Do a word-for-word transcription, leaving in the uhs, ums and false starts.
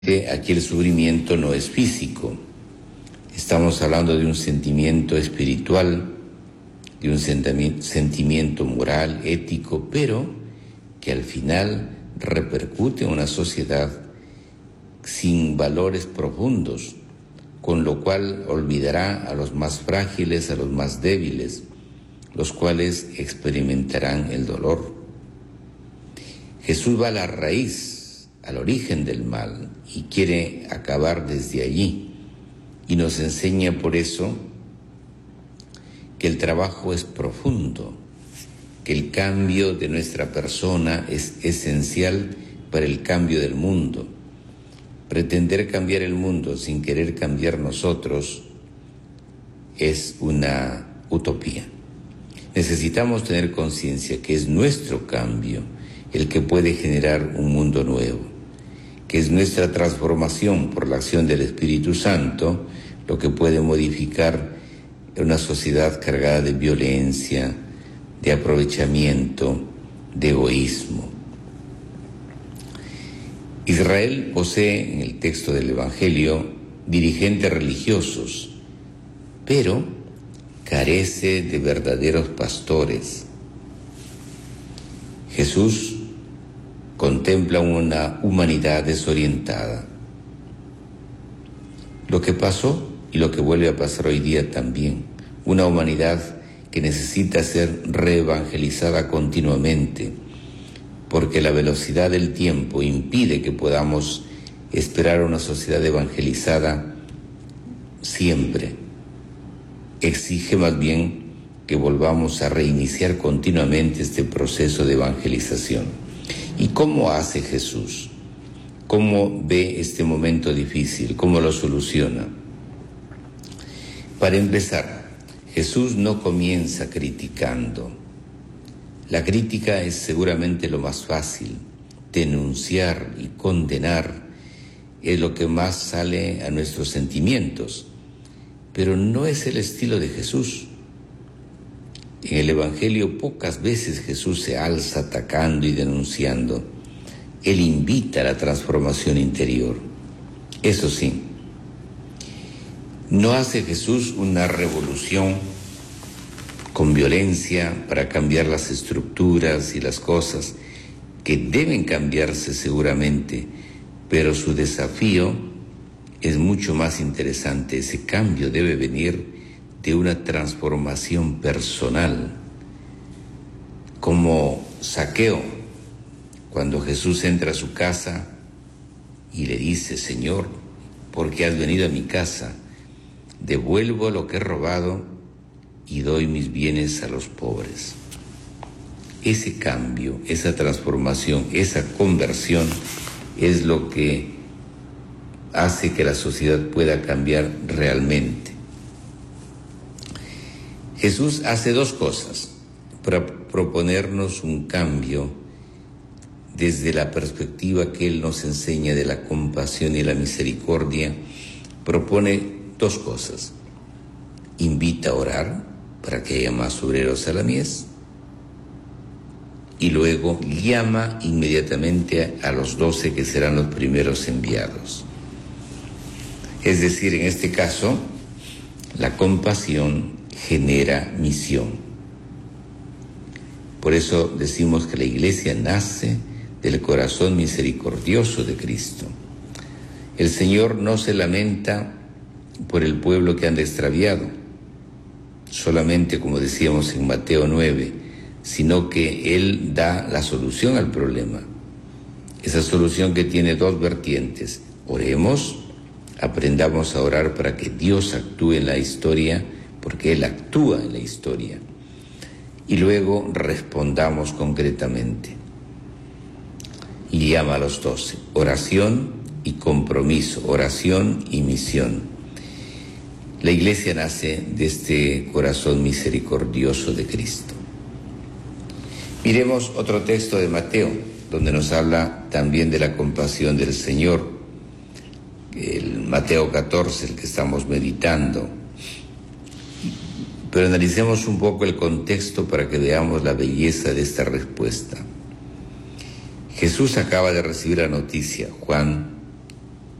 Aquí el sufrimiento no es físico, estamos hablando de un sentimiento espiritual, de un sentimiento moral, ético, pero que al final repercute en una sociedad sin valores profundos, con lo cual olvidará a los más frágiles, a los más débiles, los cuales experimentarán el dolor. Jesús va a la raíz, al origen del mal, y quiere acabar desde allí, y nos enseña por eso que el trabajo es profundo, que el cambio de nuestra persona es esencial para el cambio del mundo. Pretender cambiar el mundo sin querer cambiar nosotros es una utopía. Necesitamos tener conciencia que es nuestro cambio el que puede generar un mundo nuevo, que es nuestra transformación por la acción del Espíritu Santo lo que puede modificar una sociedad cargada de violencia, de aprovechamiento, de egoísmo. Israel posee, en el texto del Evangelio, dirigentes religiosos, pero carece de verdaderos pastores. Jesús contempla una humanidad desorientada. Lo que pasó y lo que vuelve a pasar hoy día también, una humanidad que necesita ser reevangelizada continuamente, porque la velocidad del tiempo impide que podamos esperar una sociedad evangelizada siempre. Exige más bien que volvamos a reiniciar continuamente este proceso de evangelización. ¿Y cómo hace Jesús? ¿Cómo ve este momento difícil? ¿Cómo lo soluciona? Para empezar, Jesús no comienza criticando. La crítica es seguramente lo más fácil. Denunciar y condenar es lo que más sale a nuestros sentimientos, pero no es el estilo de Jesús. En el Evangelio pocas veces Jesús se alza atacando y denunciando. Él invita a la transformación interior. Eso sí, no hace Jesús una revolución con violencia para cambiar las estructuras y las cosas que deben cambiarse seguramente, pero su desafío es mucho más interesante. Ese cambio debe venir de una transformación personal, como Zaqueo, cuando Jesús entra a su casa y le dice: Señor, ¿por qué has venido a mi casa? Devuelvo lo que he robado y doy mis bienes a los pobres. Ese cambio, esa transformación, esa conversión es lo que hace que la sociedad pueda cambiar realmente. Jesús hace dos cosas para proponernos un cambio desde la perspectiva que Él nos enseña de la compasión y la misericordia. Propone dos cosas: invita a orar para que haya más obreros a la mies, y luego llama inmediatamente a los doce que serán los primeros enviados. Es decir, en este caso, la compasión genera misión. Por eso decimos que la Iglesia nace del corazón misericordioso de Cristo. El Señor no se lamenta por el pueblo que anda extraviado, solamente como decíamos en Mateo nueve, sino que Él da la solución al problema. Esa solución que tiene dos vertientes: oremos, aprendamos a orar para que Dios actúe en la historia, porque Él actúa en la historia, y luego respondamos concretamente. Y llama a los doce: oración y compromiso, oración y misión. La Iglesia nace de este corazón misericordioso de Cristo. Miremos otro texto de Mateo, donde nos habla también de la compasión del Señor. El Mateo catorce, el que estamos meditando. Pero analicemos un poco el contexto para que veamos la belleza de esta respuesta. Jesús acaba de recibir la noticia. Juan